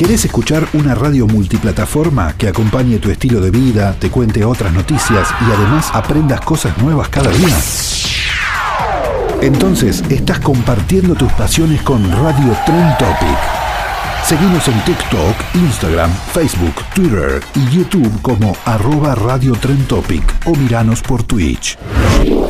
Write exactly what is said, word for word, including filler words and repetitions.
¿Querés escuchar una radio multiplataforma que acompañe tu estilo de vida, te cuente otras noticias y además aprendas cosas nuevas cada día? Entonces estás compartiendo tus pasiones con Radio Trend Topic. Seguinos en TikTok, Instagram, Facebook, Twitter y YouTube como arroba Radio Trend Topic o miranos por Twitch.